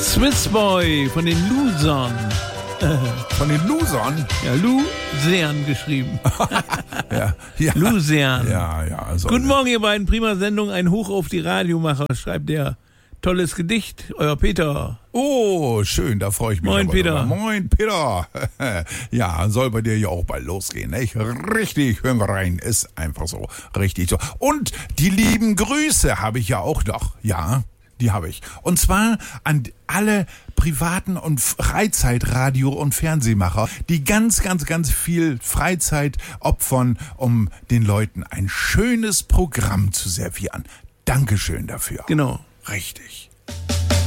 Swiss Boy von den Losern. Von den Losern? Ja, Luzern geschrieben. Ja. Luzern. Ja. Also, Guten Morgen, ihr beiden. Prima Sendung. Ein Hoch auf die Radiomacher, schreibt der. Tolles Gedicht, euer Peter. Oh, schön, da freue ich mich. Moin, Peter. Moin, Peter. Ja, soll bei dir ja auch bald losgehen, nicht? Richtig, hören wir rein. Ist einfach so. Richtig so. Und die lieben Grüße habe ich ja auch noch. Ja, die habe ich. Und zwar an alle privaten und Freizeitradio- und Fernsehmacher, die ganz viel Freizeit opfern, um den Leuten ein schönes Programm zu servieren. Dankeschön dafür. Genau. Richtig.